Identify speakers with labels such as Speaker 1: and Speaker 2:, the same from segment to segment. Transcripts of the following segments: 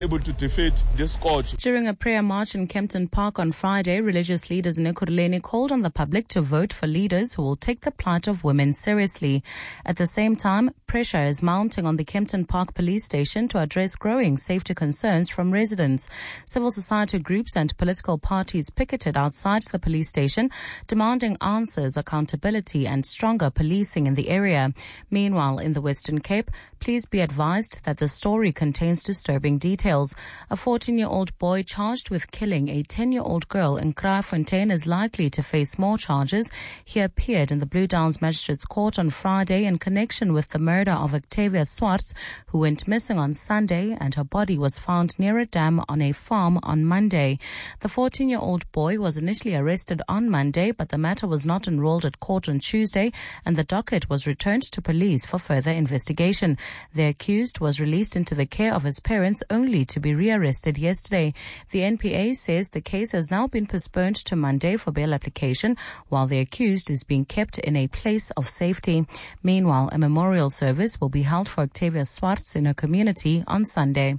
Speaker 1: able to defeat this scourge.
Speaker 2: During a prayer march in Kempton Park on Friday, religious leaders in Ekurhuleni called on the public to vote for leaders who will take the plight of women seriously. At the same time, pressure is mounting on the Kempton Park police station to address growing safety concerns from residents. Civil society groups and political parties picketed outside the police station, demanding answers, accountability and stronger policing in the area. Meanwhile, in the Western Cape, please be advised that the story contains disturbing details. A 14-year-old boy charged with killing a 10-year-old girl in Kraaifontein is likely to face more charges. He appeared in the Blue Downs Magistrates Court on Friday in connection with the murder of Octavia Swartz, who went missing on Sunday, and her body was found near a dam on a farm on Monday. The 14-year-old boy was initially arrested on Monday, but the matter was not enrolled at court on Tuesday, and the docket was returned to police for further investigation. The accused was released into the care of his parents only to be rearrested yesterday. The NPA says the case has now been postponed to Monday for bail application, while the accused is being kept in a place of safety. Meanwhile, a memorial service will be held for Octavia Swartz in her community on Sunday.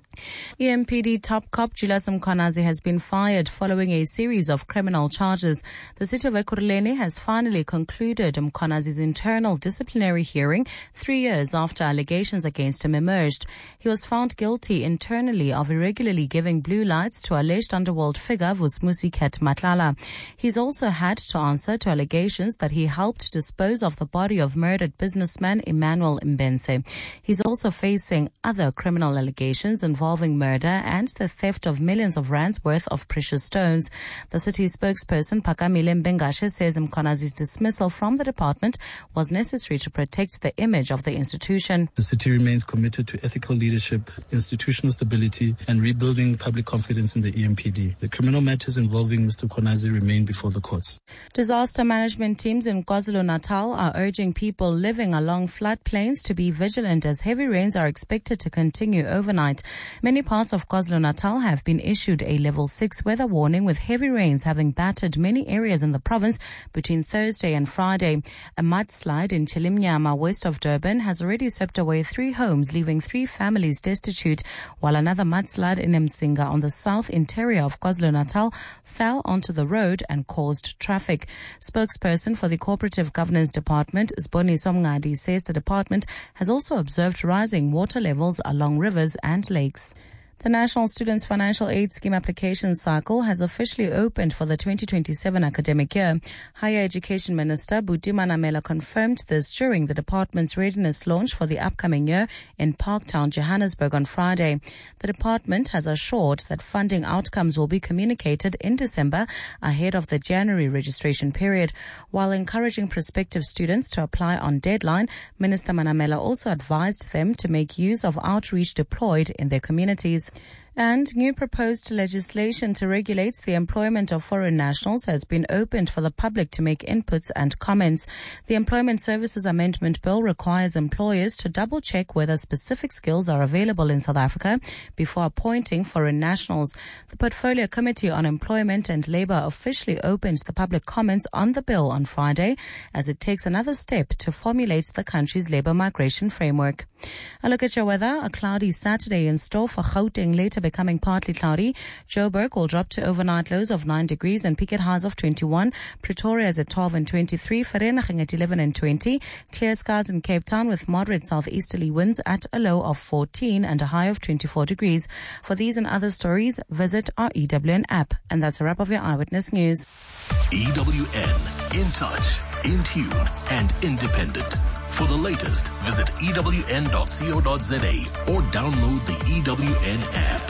Speaker 2: EMPD top cop Julius Mkhwanazi has been fired following a series of criminal charges. The city of Ekurhuleni has finally concluded Mkhwanazi's internal disciplinary hearing 3 years after allegations against him emerged. He was found guilty internally of irregularly giving blue lights to alleged underworld figure Vusmusi Ket Matlala. He's also had to answer to allegations that he helped dispose of the body of murdered businessman Emmanuel Mbense. He's also facing other criminal allegations involving murder and the theft of millions of rands worth of precious stones. The city spokesperson Phakamile Mbengashe says Mkhwanazi's dismissal from the department was necessary to protect the image of the institution.
Speaker 3: The city remains committed to ethical leadership, institutional stability and rebuilding public confidence in the EMPD. The criminal matters involving Mr. Mkhwanazi remain before the courts.
Speaker 2: Disaster management teams in KwaZulu-Natal are urging people living along floodplains to be vigilant as heavy rains are expected to continue overnight. Many parts of KwaZulu-Natal have been issued a level 6 weather warning, with heavy rains having battered many areas in the province between Thursday and Friday. A mudslide in Chilimnyama, west of Durban, has already swept away 3 homes, leaving 3 families destitute, while another mudslide in Msinga on the south interior of KwaZulu-Natal fell onto the road and caused traffic. Spokesperson for the Cooperative Governance Department, Siboniso Mngadi, says the department has also observed rising water levels along rivers and lakes. The National Students Financial Aid Scheme application cycle has officially opened for the 2027 academic year. Higher Education Minister Buti Manamela confirmed this during the department's readiness launch for the upcoming year in Parktown, Johannesburg on Friday. The department has assured that funding outcomes will be communicated in December ahead of the January registration period. While encouraging prospective students to apply on deadline, Minister Manamela also advised them to make use of outreach deployed in their communities. And new proposed legislation to regulate the employment of foreign nationals has been opened for the public to make inputs and comments. The Employment Services Amendment Bill requires employers to double-check whether specific skills are available in South Africa before appointing foreign nationals. The Portfolio Committee on Employment and Labour officially opened the public comments on the bill on Friday as it takes another step to formulate the country's labour migration framework. A look at your weather. A cloudy Saturday in store for Gauteng, later becoming partly cloudy. Joburg will drop to overnight lows of 9 degrees and peak at highs of 21. Pretoria is at 12 and 23. Vereeniging at 11 and 20. Clear skies in Cape Town with moderate southeasterly winds at a low of 14 and a high of 24 degrees. For these and other stories, visit our EWN app. And that's a wrap of your Eyewitness News.
Speaker 4: EWN, in touch, in tune, and independent. For the latest, visit ewn.co.za or download the EWN app.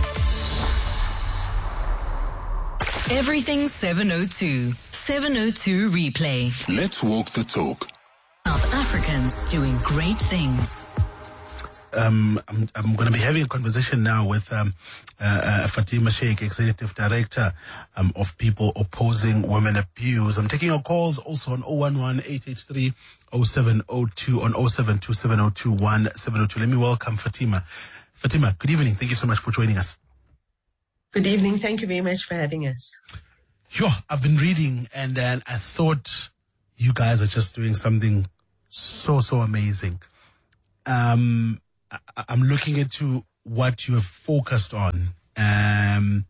Speaker 5: Everything 702. 702 replay.
Speaker 4: Let's walk the talk.
Speaker 5: South Africans doing great things.
Speaker 3: I'm going to be having a conversation now with Fatima Sheikh, Executive Director of People Opposing Women Abuse. I'm taking your calls also on 011-883-0702, on 0727021702. Let me welcome Fatima. Fatima, good evening. Thank you so much for joining us.
Speaker 6: Good evening. Thank you very much for having us.
Speaker 3: Sure. I've been reading and I thought you guys are just doing something so amazing. I'm looking into what you have focused on. And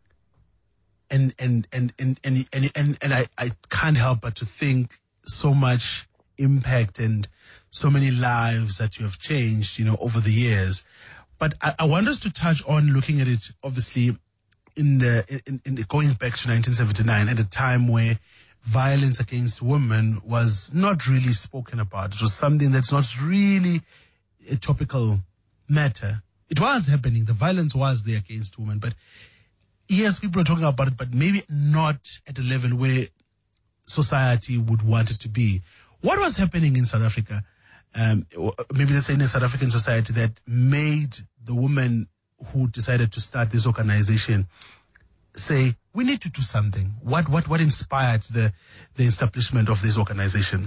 Speaker 3: I can't help but to think so much impact and so many lives that you have changed, over the years. But I want us to touch on looking at it, obviously, in going back to 1979, at a time where violence against women was not really spoken about. It was something that's not really a topical matter. It was happening. The violence was there against women, but yes, people are talking about it, but maybe not at a level where society would want it to be. What was happening in South Africa? Maybe let's say in a South African society that made the women who decided to start this organization say, we need to do something. What inspired the establishment of this organization?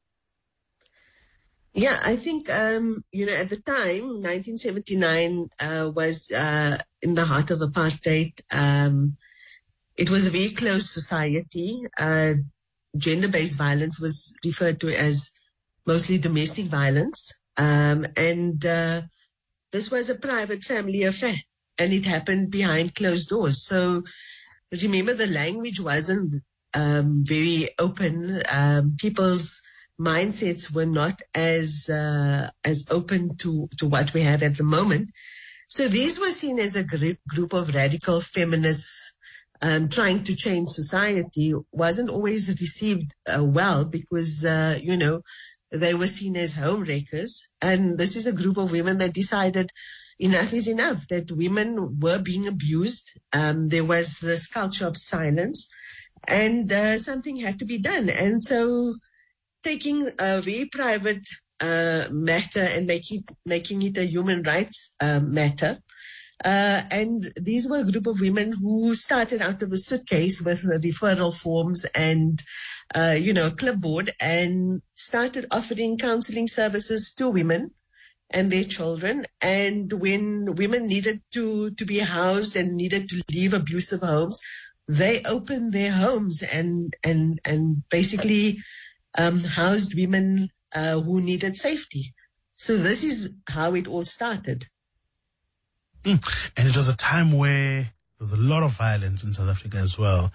Speaker 6: Yeah, I think, at the time, 1979 was in the heart of apartheid. It was a very closed society. Gender-based violence was referred to as mostly domestic violence. This was a private family affair, and it happened behind closed doors. So remember, the language wasn't very open. People's mindsets were not as open to what we have at the moment. So these were seen as a group of radical feminists trying to change society. Wasn't always received well because, they were seen as home wreckers. And this is a group of women that decided enough is enough, that women were being abused. There was this culture of silence, and something had to be done. And so taking a very private matter and making it a human rights matter. And these were a group of women who started out of a suitcase with referral forms and, a clipboard, and started offering counseling services to women and their children. And when women needed to be housed and needed to leave abusive homes, they opened their homes and basically housed women who needed safety. So this is how it all started.
Speaker 3: And it was a time where there was a lot of violence in South Africa as well.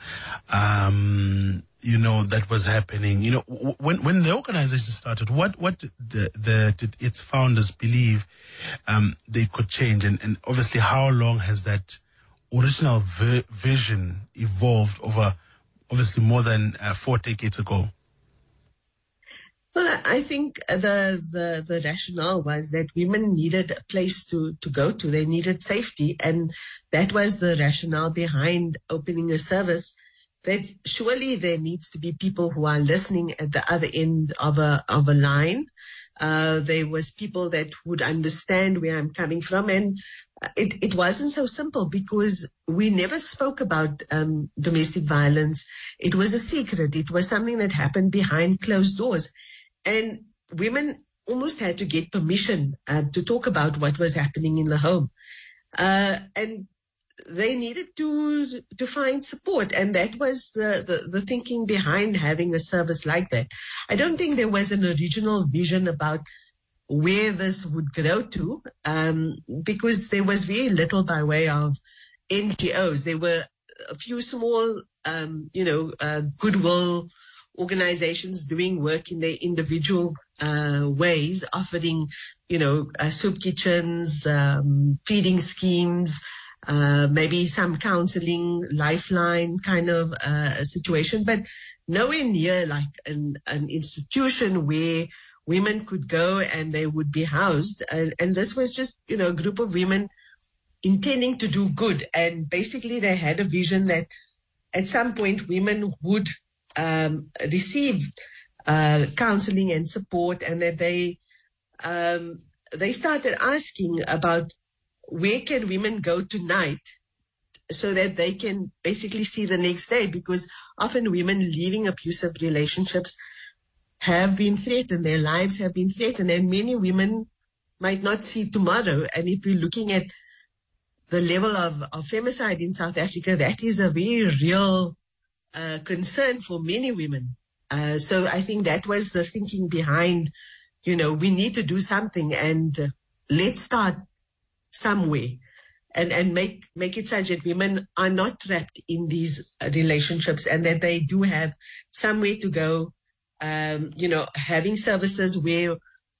Speaker 3: That was happening. When the organization started, what did its founders believe they could change? And obviously, how long has that original vision evolved over, obviously, more than 4 decades ago?
Speaker 6: Well, I think the rationale was that women needed a place to go to. They needed safety. And that was the rationale behind opening a service, that surely there needs to be people who are listening at the other end of a line. There was people that would understand where I'm coming from. And it wasn't so simple because we never spoke about domestic violence. It was a secret. It was something that happened behind closed doors. And women almost had to get permission to talk about what was happening in the home. And they needed to find support. And that was the thinking behind having a service like that. I don't think there was an original vision about where this would grow to, because there was very little by way of NGOs. There were a few small, goodwill organizations doing work in their individual ways, offering, soup kitchens, feeding schemes, maybe some counseling, lifeline kind of situation, but nowhere near like an institution where women could go and they would be housed. And this was just, a group of women intending to do good. And basically they had a vision that at some point women would receive counseling and support, and that they started asking about where can women go tonight so that they can basically see the next day, because often women leaving abusive relationships have been threatened, their lives have been threatened, and many women might not see tomorrow. And if we're looking at the level of femicide in South Africa, that is a very real concern for many women. So I think that was the thinking behind, we need to do something, and let's start somewhere. And make it such that women are not trapped in these relationships, and that they do have somewhere to go. Having services where,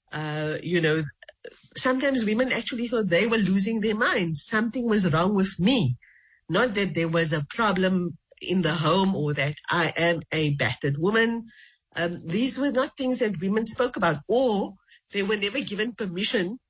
Speaker 6: sometimes women actually thought they were losing their minds. Something was wrong with me. Not that there was a problem in the home or that I am a battered woman. These were not things that women spoke about, or they were never given permission